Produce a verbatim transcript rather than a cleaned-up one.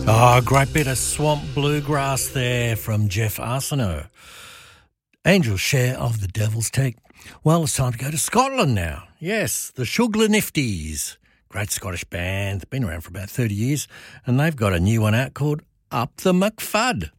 Oh, great bit of swamp bluegrass there from Jeff Arsenault. Angel's share of the Devil's Take. Well, it's time to go to Scotland now. Yes, the Shugla Nifties. Great Scottish band. Been around for about thirty years, and they've got a new one out called Up the McFud.